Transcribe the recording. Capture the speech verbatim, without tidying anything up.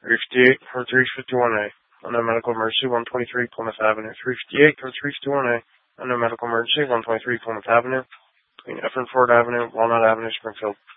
three fifty-eight or three fifty-one A. Unknown medical emergency, one twenty-three Plymouth Avenue. three fifty-eight or three fifty-one A. Unknown medical emergency, one twenty-three Plymouth Avenue. Between Effort Ford Avenue, Walnut Avenue, Springfield.